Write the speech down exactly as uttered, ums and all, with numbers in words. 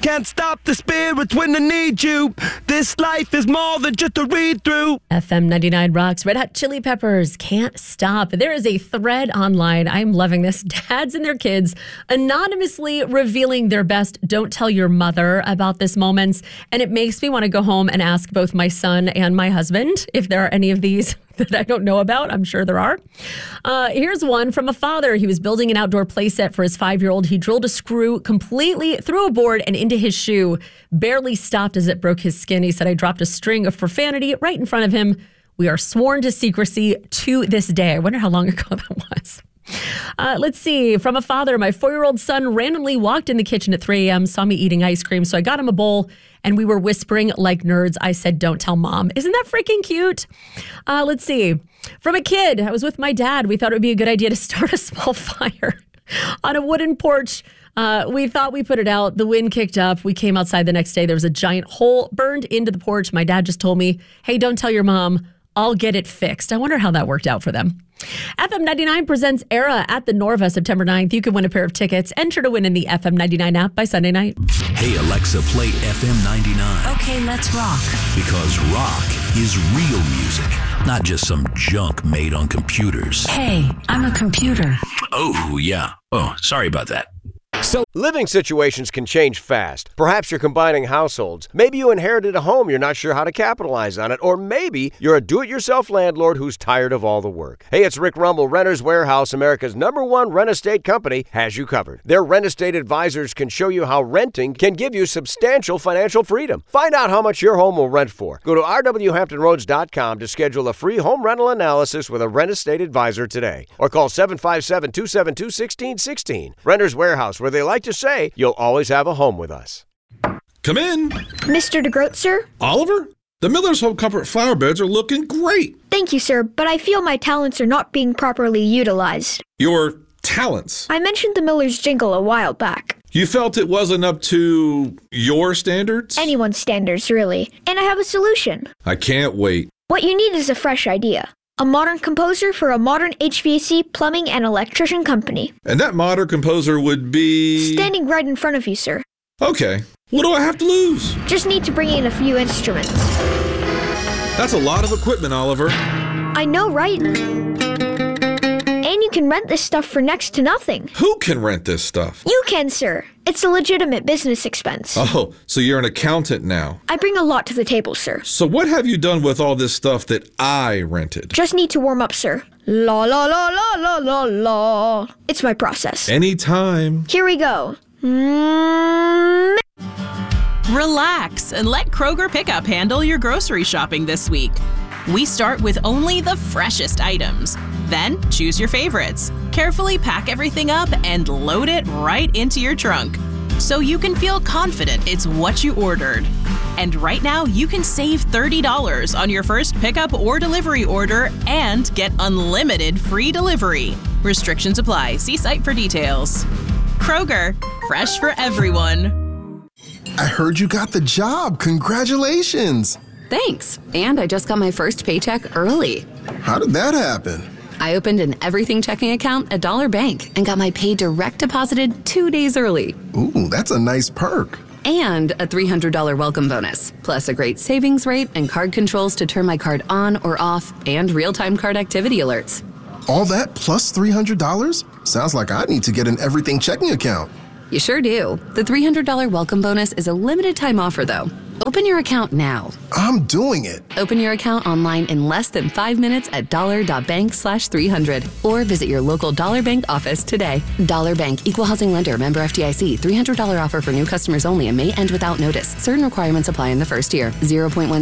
Can't stop the spirits when they need you. This life is more than just a read-through. F M ninety-nine rocks. Red Hot Chili Peppers, Can't Stop. There is a thread online. I'm loving this. Dads and their kids anonymously revealing their best don't tell your mother about this moments. And it makes me want to go home and ask both my son and my husband if there are any of these that I don't know about. I'm sure there are. Uh, here's one from a father. He was building an outdoor playset for his five-year-old. He drilled a screw completely through a board and into his shoe. Barely stopped as it broke his skin. He said, I dropped a string of profanity right in front of him. We are sworn to secrecy to this day. I wonder how long ago that was. Uh, let's see. From a father, my four-year-old son randomly walked in the kitchen at three a.m., saw me eating ice cream, so I got him a bowl, and we were whispering like nerds. I said, don't tell mom. Isn't that freaking cute? Uh, let's see. From a kid, I was with my dad. We thought it would be a good idea to start a small fire on a wooden porch. Uh, we thought we put it out. The wind kicked up. We came outside the next day. There was a giant hole burned into the porch. My dad just told me, hey, don't tell your mom. I'll get it fixed. I wonder how that worked out for them. F M ninety-nine presents Era at the Norva September ninth. You can win a pair of tickets. Enter to win in the F M ninety-nine app by Sunday night. Hey, Alexa, play F M ninety-nine. Okay, let's rock. Because rock is real music, not just some junk made on computers. Hey, I'm a computer. Oh, yeah. Oh, sorry about that. So, living situations can change fast. Perhaps you're combining households. Maybe you inherited a home you're not sure how to capitalize on it. Or maybe you're a do-it-yourself landlord who's tired of all the work. Hey, it's Rick Rumble. Renters Warehouse, America's number one rent estate company, has you covered. Their rent estate advisors can show you how renting can give you substantial financial freedom. Find out how much your home will rent for. Go to r w hampton roads dot com to schedule a free home rental analysis with a rent estate advisor today. Or call seven five seven, two seven two, one six one six. Renters Warehouse, where they like to say, you'll always have a home with us. Come in. Mister DeGroat, sir? Oliver? The Miller's Home Comfort flower beds are looking great. Thank you, sir, but I feel my talents are not being properly utilized. Your talents? I mentioned the Miller's jingle a while back. You felt it wasn't up to your standards? Anyone's standards, really. And I have a solution. I can't wait. What you need is a fresh idea. A modern composer for a modern H V A C, plumbing, and electrician company. And that modern composer would be... Standing right in front of you, sir. Okay. What do I have to lose? Just need to bring in a few instruments. That's a lot of equipment, Oliver. I know, right? And you can rent this stuff for next to nothing. Who can rent this stuff? You can, sir. It's a legitimate business expense. Oh, so you're an accountant now. I bring a lot to the table, sir. So what have you done with all this stuff that I rented? Just need to warm up, sir. La la la la la la la. It's my process. Anytime. Here we go. Mm- Relax and let Kroger Pickup handle your grocery shopping this week. We start with only the freshest items. Then choose your favorites. Carefully pack everything up and load it right into your trunk, so you can feel confident it's what you ordered. And right now, you can save thirty dollars on your first pickup or delivery order and get unlimited free delivery. Restrictions apply. See site for details. Kroger, fresh for everyone. I heard you got the job. Congratulations. Thanks. And I just got my first paycheck early. How did that happen? I opened an everything checking account at Dollar Bank and got my pay direct deposited two days early. Ooh, that's a nice perk. And a three hundred dollars welcome bonus, plus a great savings rate and card controls to turn my card on or off, and real-time card activity alerts. All that plus three hundred dollars? Sounds like I need to get an everything checking account. You sure do. The three hundred dollars welcome bonus is a limited time offer, though. Open your account now. I'm doing it. Open your account online in less than five minutes at dollar.bank slash 300 or visit your local Dollar Bank office today. Dollar Bank, Equal Housing Lender, member F D I C. three hundred dollars offer for new customers only and may end without notice. Certain requirements apply in the first year. zero point one